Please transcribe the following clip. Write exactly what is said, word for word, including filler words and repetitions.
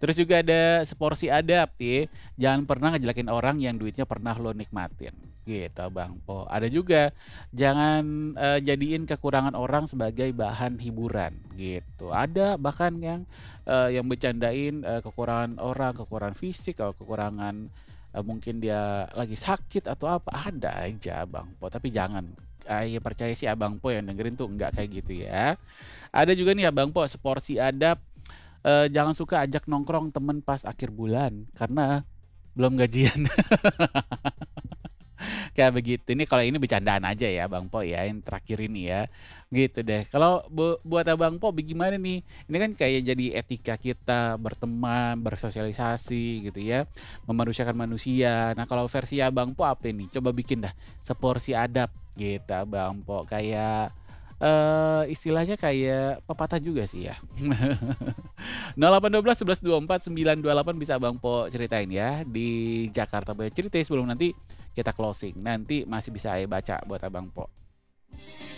Terus juga ada seporsi adab nih, jangan pernah ngejelekin orang yang duitnya pernah lo nikmatin, gitu Abang Po. Ada juga, jangan, eee, jadiin kekurangan orang sebagai bahan hiburan, gitu. Ada bahkan yang, eee, yang bercandain, eee, kekurangan orang, kekurangan fisik, atau kekurangan, eee, mungkin dia lagi sakit atau apa, ada aja Abang Po, tapi jangan, eee, ya percaya sih Abang Po yang dengerin tuh enggak kayak gitu ya. Ada juga nih Abang Po, seporsi adab, eee, jangan suka ajak nongkrong temen pas akhir bulan, karena belum gajian. Kayak begitu, ini kalau ini bercandaan aja ya Bang Po ya, yang terakhir ini ya, gitu deh. Kalau bu buat Abang Po bagaimana nih? Ini kan kayak jadi etika kita berteman, bersosialisasi gitu ya, memanusiakan manusia. Nah kalau versi Abang Po apa ini? Coba bikin dah, seporsi adab gitu Abang Po, kayak, eee, istilahnya kayak pepatah juga sih ya. nol delapan satu dua satu dua empat sembilan dua delapan bisa Bang Po ceritain ya, di Jakarta Banyak Cerita sebelum nanti kita closing, nanti masih bisa ayo baca buat Abang Po.